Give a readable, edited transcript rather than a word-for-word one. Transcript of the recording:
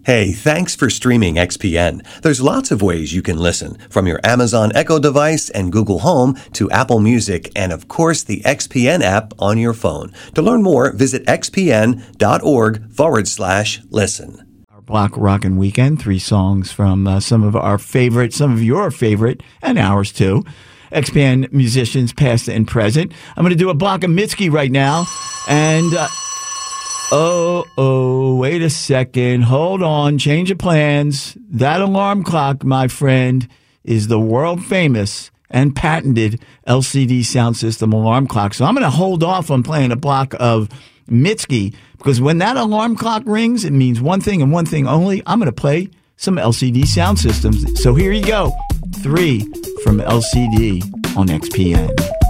Hey, thanks for streaming XPN. There's lots of ways you can listen, from your Amazon Echo device and Google Home to Apple Music and, of course, the XPN app on your phone. To learn more, visit xpn.org/listen. Our Block Rockin' Weekend, 3 songs from some of your favorite, and ours too. XPN musicians, past and present. I'm going to do a block of Mitski right now, and... wait a second. Hold on. Change of plans. That alarm clock, my friend, is the world-famous and patented LCD sound system alarm clock. So I'm going to hold off on playing a block of Mitski, because when that alarm clock rings, it means one thing and one thing only. I'm going to play some LCD sound systems. So here you go. 3 from LCD on XPN.